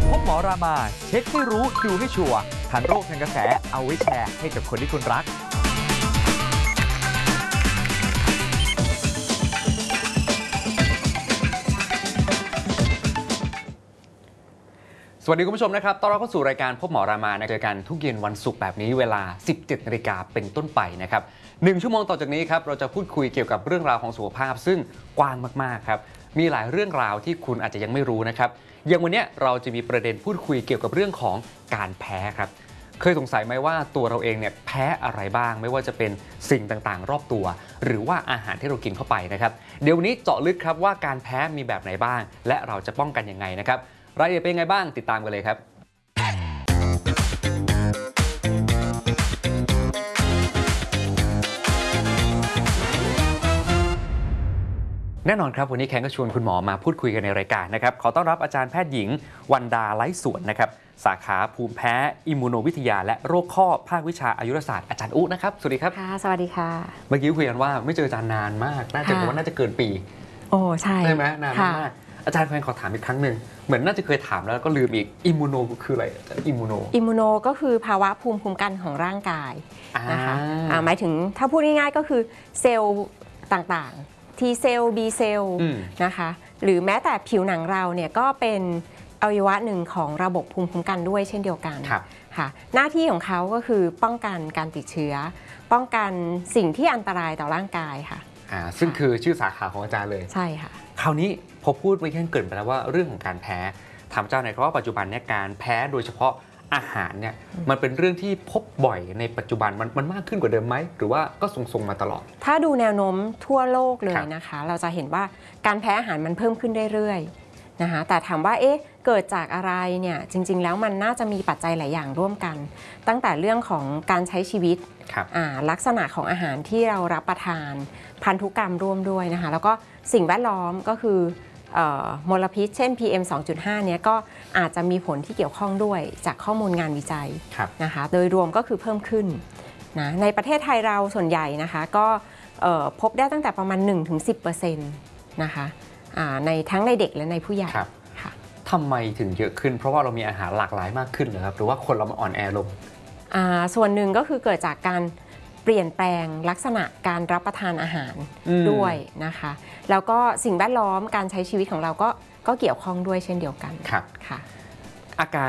พบหมอรามาเช็คให้รู้ดูให้ชัวร์ทันโรคทันกระแสเอาไว้แชร์ให้กับคนที่คุณรักสวัสดีคุณผู้ชมนะครับต้อนรับเข้าสู่รายการพบหมอรามาเจอกันทุกเย็นวันศุกร์แบบนี้เวลา 17 นาฬิกาเป็นต้นไปนะครับ1 ชั่วโมงต่อจากนี้ครับเราจะพูดคุยเกี่ยวกับเรื่องราวของสุขภาพซึ่งกว้างมากๆครับมีหลายเรื่องราวที่คุณอาจจะยังไม่รู้นะครับอย่างวันนี้เราจะมีประเด็นพูดคุยเกี่ยวกับเรื่องของการแพ้ครับเคยสงสัยไหมว่าตัวเราเองเนี่ยแพ้อะไรบ้างไม่ว่าจะเป็นสิ่งต่างๆรอบตัวหรือว่าอาหารที่เรากินเข้าไปนะครับเดี๋ยววันนี้เจาะลึกครับว่าการแพ้มีแบบไหนบ้างและเราจะป้องกันยังไงนะครับรายละเอียดเป็นไงบ้างติดตามกันเลยครับแน่นอนครับวันนี้แคนก็ชวนคุณหมอมาพูดคุยกันในรายการนะครับขอต้อนรับอาจารย์แพทย์หญิงวันดาไร้สวนนะครับสาขาภูมิแพ้อิมมูโนวิทยาและโรคข้อภาควิชาอายุรศาสตร์อาจารย์อุ๊นะครับสวัสดีครับค่ะสวัสดีค่ะเมื่อกี้คุยกันว่าไม่เจออาจารย์นานมากน่าจะบอกว่าน่าจะเกินปีโอ้ใช่ไหมนานมากอาจารย์แพทย์ขอถามอีกครั้งหนึ่งเหมือนน่าจะเคยถามแล้วก็ลืมอีกอิมมูโนคืออะไรอิมมูโนก็คือภาวะภูมิคุ้มกันของร่างกายนะคะหมายถึงถ้าพูดง่ายๆก็คือเซลล์ต่างๆ T เซลล์ B เซลล์นะคะหรือแม้แต่ผิวหนังเราเนี่ยก็เป็นอวัยวะหนึ่งของระบบภูมิคุ้มกันด้วยเช่นเดียวกันค่ะหน้าที่ของเขาก็คือป้องกันการติดเชื้อป้องกันสิ่งที่อันตรายต่อร่างกายค่ะซึ่งคือชื่อสาขาของอาจารย์เลยใช่ค่ะคราวนี้พอพูดไปแค่เกินไปแล้วว่าเรื่องของการแพ้ถามอาจารย์หน่อยครับว่าปัจจุบันเนี่ยการแพ้โดยเฉพาะอาหารเนี่ยมันเป็นเรื่องที่พบบ่อยในปัจจุบันมันมากขึ้นกว่าเดิมไหมหรือว่าก็ทรงๆมาตลอดถ้าดูแนวโน้มทั่วโลกเลยนะคะเราจะเห็นว่าการแพ้อาหารมันเพิ่มขึ้นเรื่อยๆนะคะแต่ถามว่าเกิดจากอะไรเนี่ยจริงๆแล้วมันน่าจะมีปัจจัยหลายอย่างร่วมกันตั้งแต่เรื่องของการใช้ชีวิตลักษณะของอาหารที่เรารับประทานพันธุกรรมร่วมด้วยนะคะแล้วก็สิ่งแวดล้อมก็คือมลพิษเช่น PM 2.5 เนี่ยก็อาจจะมีผลที่เกี่ยวข้องด้วยจากข้อมูลงานวิจัยนะคะโดยรวมก็คือเพิ่มขึ้นนะในประเทศไทยเราส่วนใหญ่นะคะก็พบได้ตั้งแต่ประมาณ 1-10% นะคะในทั้งในเด็กและในผู้ใหญ่ค่ะทำไมถึงเยอะขึ้นเพราะว่าเรามีอาหารหลากหลายมากขึ้นเหรอครับหรือว่าคนเรามาอ่อนแอลงส่วนหนึ่งก็คือเกิดจากการเปลี่ยนแปลงลักษณะการรับประทานอาหารด้วยนะคะแล้วก็สิ่งแวดล้อมการใช้ชีวิตของเราก็เกี่ยวข้องด้วยเช่นเดียวกันค่ะอาการ